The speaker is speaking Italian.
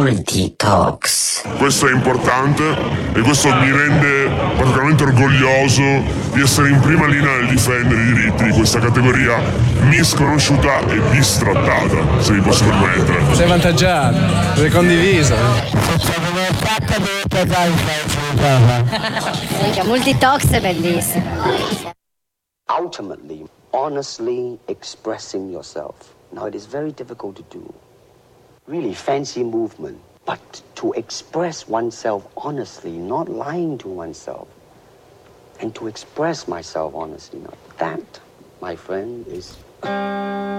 Multi-Talks. Questo è importante e questo mi rende particolarmente orgoglioso di essere in prima linea nel difendere i diritti di questa categoria misconosciuta e bistrattata, se mi posso permettere. Sei avvantaggiato, sei condiviso. Multi-Talks è bellissimo. Ultimately, honestly expressing yourself. Now, it is very difficult to do. Really fancy movement. But to express oneself honestly, not lying to oneself, and to express myself honestly, now that, my friend, is